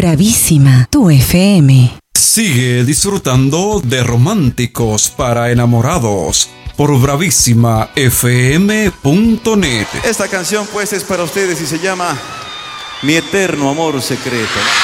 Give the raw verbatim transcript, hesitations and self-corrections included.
Bravísima, tu F M. Sigue disfrutando de Románticos para Enamorados por bravísima f m punto net. Esta canción pues es para ustedes y se llama Mi Eterno Amor Secreto.